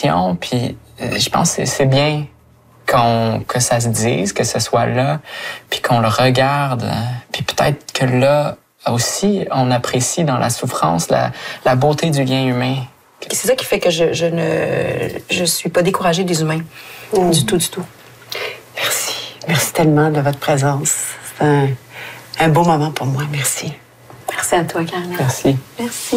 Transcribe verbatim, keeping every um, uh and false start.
passion, puis euh, je pense que c'est bien qu'on, que ça se dise, que ce soit là, puis qu'on le regarde, hein. Puis peut-être que là aussi, on apprécie dans la souffrance la, la beauté du lien humain. C'est ça qui fait que je, je ne je suis pas découragée des humains, mmh. du tout, du tout. Merci. Merci tellement de votre présence. C'est un, un beau moment pour moi. Merci. Merci à toi, Caroline. Merci. Merci.